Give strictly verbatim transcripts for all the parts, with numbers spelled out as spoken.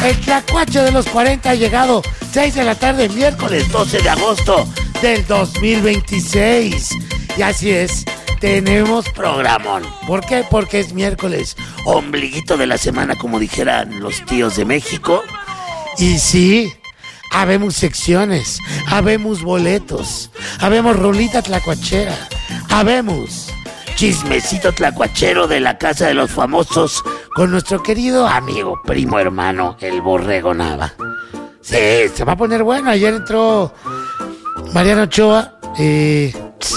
El tlacuache de los cuarenta ha llegado. seis de la tarde, miércoles doce de agosto del dos mil veintiséis. Y así es, tenemos programón. ¿Por qué? Porque es miércoles, ombliguito de la semana, como dijeran los tíos de México. Y sí, habemos secciones, habemos boletos, habemos rolita tlacuachera, habemos chismecito tlacuachero de la casa de los famosos con nuestro querido amigo, primo hermano, el Borrego Nava. Sí, se va a poner bueno. Ayer entró Mariano Ochoa. Eh,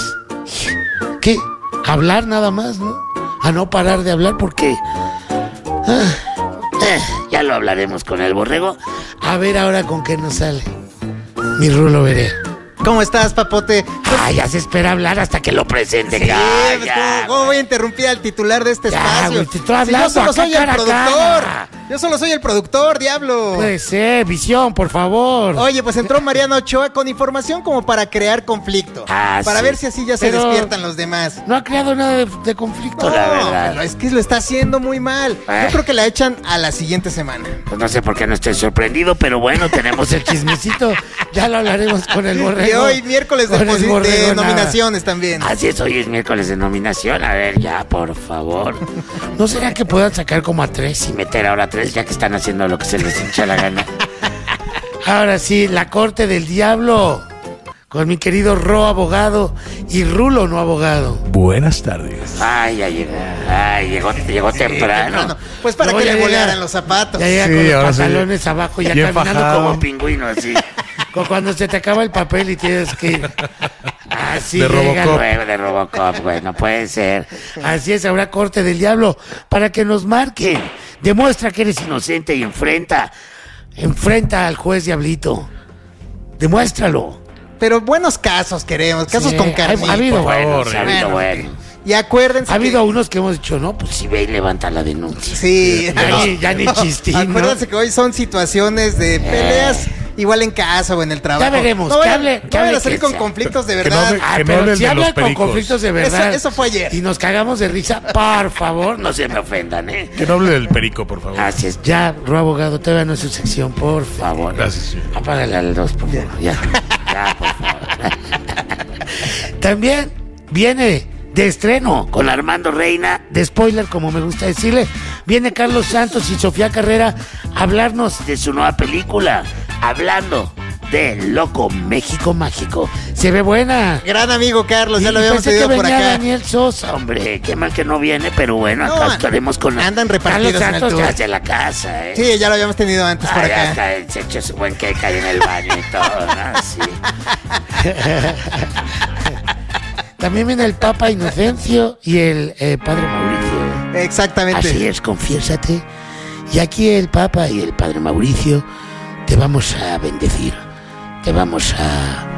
¿Qué? Hablar nada más, ¿no? A no parar de hablar porque... Ah, eh, ya lo hablaremos con el Borrego. A ver ahora con qué nos sale mi Rulo Berea. ¿Cómo estás, papote? Ah, ya se espera hablar hasta que lo presente. Sí, ya, pues, ya, ¿cómo, ¿Cómo voy a interrumpir al titular de este ya, espacio? Güey, te estoy hablando, si yo solo acá soy el cara a productor. cara. Yo solo soy el productor, diablo. Puede ser, visión, por favor. Oye, pues entró Mariano Ochoa con información como para crear conflicto. Ah, para sí. ver si así ya se Pero despiertan los demás. No ha creado nada de, de conflicto, No, la verdad. pero es que lo está haciendo muy mal. Eh. Yo creo que la echan a la siguiente semana. Pues no sé por qué no estoy sorprendido, pero bueno, tenemos el chismecito. Ya lo hablaremos con el Borrego. Y hoy miércoles de, Con el posi- Borrego de Nava. nominaciones también. Así es, hoy es miércoles de nominación. A ver, ya, por favor. ¿No será que puedan sacar como a tres y meter ahora a tres, ya que están haciendo lo que se les hincha la gana? Ahora sí, la corte del diablo. Con mi querido Ro abogado y Rulo no abogado. Buenas tardes. Ay, ya llegó. Ay, llegó, llegó temprano. Bueno, pues para Luego que ya le llega- bolearan los zapatos. Ya llega Sí, con los ahora sí. pantalones abajo, ya Bien caminando fajado. como pingüino, así. Como cuando se te acaba el papel y tienes que... Así De llega Robocop. luego de Robocop, güey, no puede ser. Así es, habrá corte del diablo para que nos marquen. Demuestra que eres inocente y enfrenta, enfrenta al juez diablito. Demuéstralo. Pero buenos casos queremos, casos Sí, con ha- carnita. Ha habido por favor, buenos, ha habido Bueno, buenos. Y acuérdense Ha habido que... unos que hemos dicho, no, pues si ve y levanta la denuncia. Sí, Ya no, ni- ya ni no. chistín, ¿no? Acuérdense que hoy son situaciones de peleas igual en casa o en el trabajo. Ya veremos, No que vayan, hable- no que vayan hable a salir quien con sea. conflictos de Que no verdad. me- Ah, Que no pero hablen si de hablan los con pericos. conflictos de verdad. Eso- eso fue ayer. Y nos cagamos de risa, por favor, no se me ofendan, ¿eh? Que no hable del perico, por favor. Así es, ya, Ro abogado, todavía no es su sección, por favor. Gracias, señor. Apágale al dos, por favor, ya. Ya, por favor. También viene de estreno con Armando Reina, de spoiler, como me gusta decirle. Viene Carlos Santos y Sofía Carrera a hablarnos de su nueva película, hablando de Loco México Mágico. Se ve buena. Gran amigo Carlos, ya Y lo habíamos pensé tenido que por venía acá. Daniel Sosa, hombre. Qué mal que no viene, pero bueno, acá No, estaremos con andan repartidos Carlos en el Santos tour. ya hace la casa, ¿eh? Sí, ya lo habíamos tenido antes por Ah, ya acá. está, se echó su buen cake ahí en el baño y todo, ¿no? Sí. También viene el Papa Inocencio y el eh, Padre Mauricio. Exactamente. Así es, confiésate. Y aquí el Papa y el Padre Mauricio te vamos a bendecir. Te vamos a